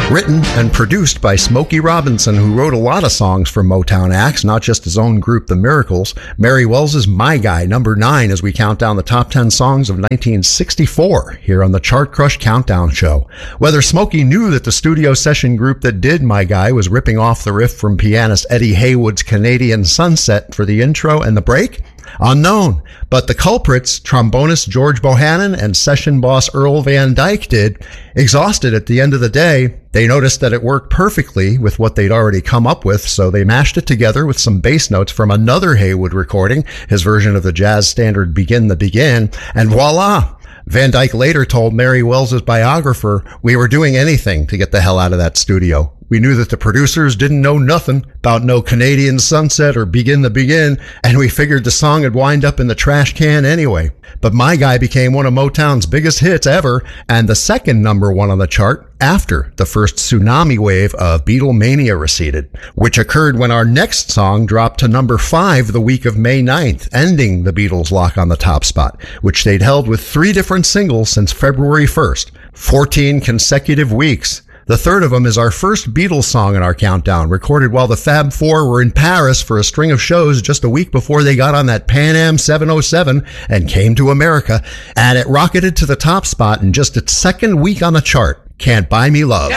Written and produced by Smokey Robinson, who wrote a lot of songs for Motown acts, not just his own group, The Miracles. Mary Wells' My Guy, number 9, as we count down the top 10 songs of 1964 here on the Chart Crush Countdown Show. Whether Smokey knew that the studio session group that did My Guy was ripping off the riff from pianist Eddie Haywood's Canadian Sunset for the intro and the break? Unknown. But the culprits, trombonist George Bohannon and session boss Earl Van Dyke, did. Exhausted at the end of the day, they noticed that it worked perfectly with what they'd already come up with, so they mashed it together with some bass notes from another Haywood recording, his version of the jazz standard Begin the Begin, and voila! Van Dyke later told Mary Wells' biographer, "We were doing anything to get the hell out of that studio. We knew that the producers didn't know nothing about no Canadian Sunset or Begin the Begin, and we figured the song would wind up in the trash can anyway." But My Guy became one of Motown's biggest hits ever, and the second number 1 on the chart after the first tsunami wave of Beatlemania receded, which occurred when our next song dropped to number 5 the week of May 9th, ending the Beatles' lock on the top spot, which they'd held with 3 different singles since February 1st, 14 consecutive weeks. The third of them is our first Beatles song in our countdown, recorded while the Fab Four were in Paris for a string of shows just a week before they got on that Pan Am 707 and came to America, and it rocketed to the top spot in just its second week on the chart. Can't Buy Me Love.